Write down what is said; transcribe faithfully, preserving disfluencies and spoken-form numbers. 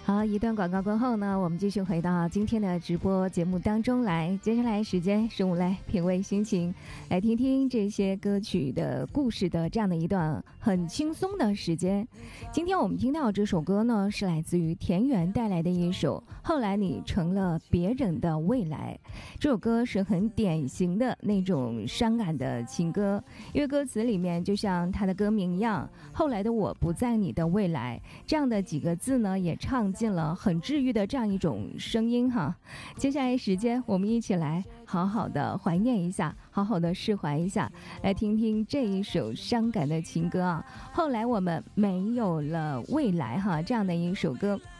好，一段广告过后呢，我们继续回到今天的直播节目当中来。接下来时间是我们来品味心情，来听听这些歌曲的故事的这样的一段很轻松的时间。今天我们听到这首歌呢，是来自于田园带来的一首《后来你成了别人的未来》。这首歌是很典型的那种伤感的情歌，因为歌词里面就像它的歌名一样，后来的我不在你的未来，这样的几个字呢，也唱进了很治愈的这样一种声音哈。接下来时间我们一起来好好的怀念一下，好好的释怀一下，来听听这一首伤感的情歌啊。后来我们没有了未来哈，这样的一首歌。